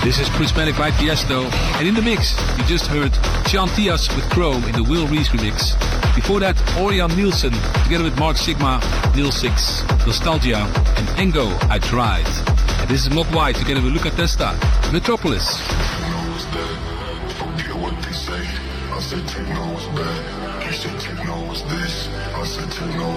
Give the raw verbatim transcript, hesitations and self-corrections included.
This is Prismatic by Tiesto, and in the mix, you just heard Sean Tias with Chrome in the Will Reese remix. Before that, Orion Nielsen, together with Mark Sigma, Neil Six, Nostalgia, and Engo, I Tried. And this is Mod White, together with Luca Testa, Metropolis. Forget what they say. I said techno was bad. You said techno was this. I said techno